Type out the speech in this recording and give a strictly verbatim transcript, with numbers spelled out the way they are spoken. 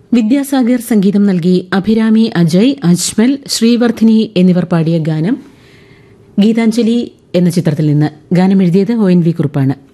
വിദ്യാസാഗർ സംഗീതം നൽകി അഭിരാമി അജയ്, അജ്മൽ, ശ്രീവർദ്ധിനി എന്നിവർ പാടിയ ഗാനം ഗീതാഞ്ജലി എന്ന ചിത്രത്തിൽ നിന്ന്. ഗാനം എഴുതിയത് ഒ എൻ വി കുറുപ്പാണ്.